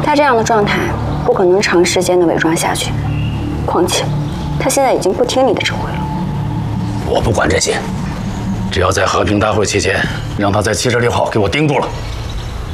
他这样的状态不可能长时间的伪装下去。况且，他现在已经不听你的指挥了。 我不管这些，只要在和平大会期间让他在汽车里好，给我盯住了。